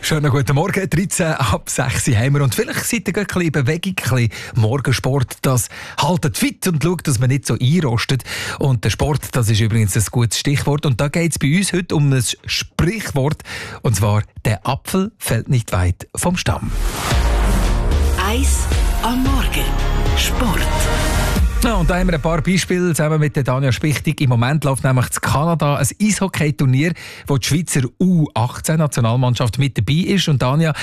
Schönen guten Morgen, 13 ab 6 haben wir. Und vielleicht seid ihr ein bisschen in Bewegung, ein bisschen Morgensport. Das haltet fit und schaut, dass man nicht so einrostet. Und der Sport, das ist übrigens ein gutes Stichwort. Und da geht es bei uns heute um ein Sprichwort. Und zwar, der Apfel fällt nicht weit vom Stamm. Eis am Morgen. Sport. Ja, und da haben wir ein paar Beispiele zusammen mit der Danja Spichtig. Im Moment läuft nämlich in Kanada ein Eishockey-Turnier, wo die Schweizer U18-Nationalmannschaft mit dabei ist. Und Danja,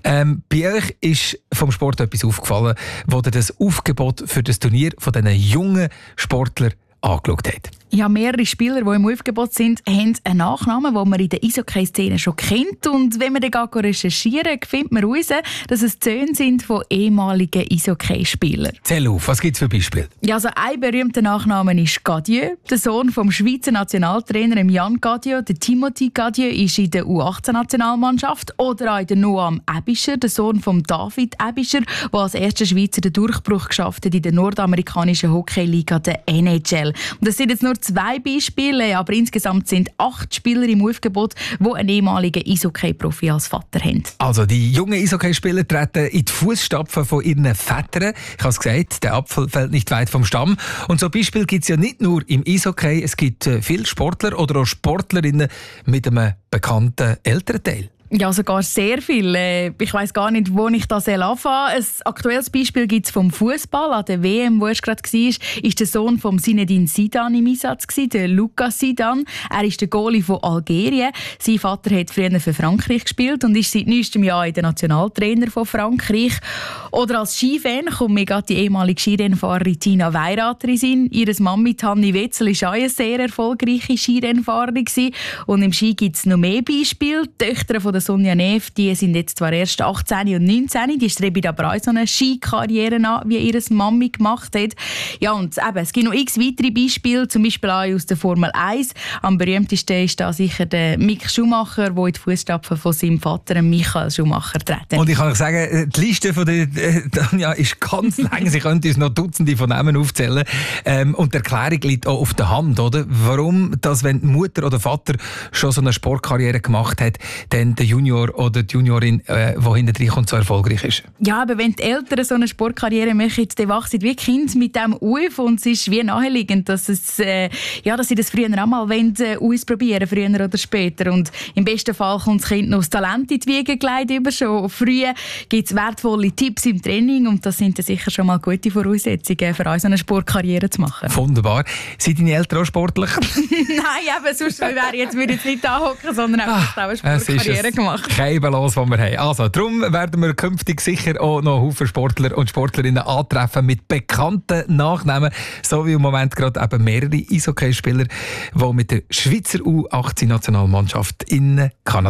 bei euch ist vom Sport etwas aufgefallen, wo ihr das Aufgebot für das Turnier von diesen jungen Sportlern angeschaut habt. Ja, mehrere Spieler, die im Aufgebot sind, haben einen Nachnamen, den man in der Eishockey-Szene schon kennt. Und wenn man dann recherchieren, findet man heraus, dass es Söhne sind von ehemaligen Eishockeyspielern. Zähl auf, was gibt es für Beispiele? Ja, also ein berühmter Nachname ist Gadieu, der Sohn vom Schweizer Nationaltrainer Jan Gadieu. Der Timothy Gadieu ist in der U18-Nationalmannschaft. Oder auch der Noam Ebischer, der Sohn von David Ebischer, der als erster Schweizer den Durchbruch geschafft hat in der nordamerikanischen Hockeyliga, der NHL. Und das sind jetzt nur 2 Beispiele, aber insgesamt sind 8 Spieler im Aufgebot, die einen ehemaligen Eishockey-Profi als Vater haben. Also die jungen Eishockeyspieler treten in die Fußstapfen von ihren Vätern. Ich habe es gesagt, der Apfel fällt nicht weit vom Stamm. Und so Beispiele gibt es ja nicht nur im Eishockey, es gibt viele Sportler oder auch Sportlerinnen mit einem bekannten Elternteil. Ja, sogar sehr viel. Ich weiss gar nicht, wo ich das anfangen soll. Ein aktuelles Beispiel gibt es vom Fußball. An der WM, wo er gerade war, ist der Sohn von Zinedine Zidane im Einsatz, der Lucas Zidane. Er ist der Goalie von Algerien. Sein Vater hat früher für Frankreich gespielt und ist seit neuestem Jahr der Nationaltrainer von Frankreich. Oder als Skifan kommt mir gerade die ehemalige Skirennfahrerin Tina Weirater in Sinn. Ihre Mami Tanni Wetzel war auch eine sehr erfolgreiche Skirennfahrerin. Und im Ski gibt es noch mehr Beispiele. Die Töchter von der Sonja Neff, die sind jetzt zwar erst 18 und 19, die streben aber auch so eine Skikarriere an, wie ihre Mami gemacht hat. Ja, und eben, es gibt noch x weitere Beispiele, zum Beispiel auch aus der Formel 1. Am berühmtesten ist da sicher der Mick Schumacher, der in die Fußstapfen von seinem Vater, Michael Schumacher, treten. Und ich kann euch sagen, die Liste von der Tanja ist ganz lang. Sie könnte uns noch Dutzende von Namen aufzählen. Und die Erklärung liegt auch auf der Hand, oder? Warum, dass wenn die Mutter oder Vater schon so eine Sportkarriere gemacht hat, dann der Junior oder die Juniorin, die hinten drin kommt, so erfolgreich ist. Ja, aber wenn die Eltern so eine Sportkarriere machen, dann wachsen wie Kind mit dem auf und es ist wie naheliegend, dass dass sie das früher auch mal ausprobieren, früher oder später. Und im besten Fall kommt das Kind noch das Talent in die Wiege gelegt über. Schon früh gibt es wertvolle Tipps im Training und das sind dann sicher schon mal gute Voraussetzungen, für uns eine Sportkarriere zu machen. Wunderbar. Sind deine Eltern auch sportlich? Nein, aber sonst würde ich jetzt nicht anhocken, sondern einfach auch eine Sportkarriere gemacht. Los, was wir haben. Also, darum werden wir künftig sicher auch noch Haufen Sportler und Sportlerinnen antreffen mit bekannten Nachnamen, so wie im Moment gerade eben mehrere Eishockeyspieler, die mit der Schweizer U18-Nationalmannschaft in Kanada